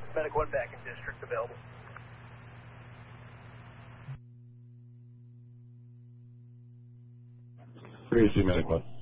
Medic 1 back in district available. Three, Medic 1.